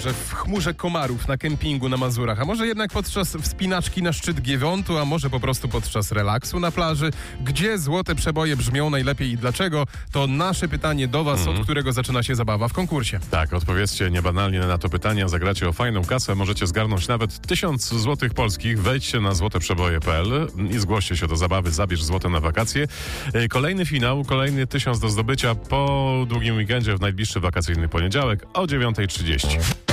Że w chmurze komarów na kempingu na Mazurach, a może jednak podczas wspinaczki na szczyt Giewontu, a może po prostu podczas relaksu na plaży? Gdzie złote przeboje brzmią najlepiej i dlaczego? To nasze pytanie do was, od którego zaczyna się zabawa w konkursie. Tak, odpowiedzcie niebanalnie na to pytanie, a zagracie o fajną kasę. Możecie zgarnąć nawet 1000 złotych polskich. Wejdźcie na złoteprzeboje.pl i zgłoście się do zabawy. Zabierz złote na wakacje. Kolejny finał, kolejny 1000 do zdobycia po długim weekendzie w najbliższy wakacyjny poniedziałek o 9:30.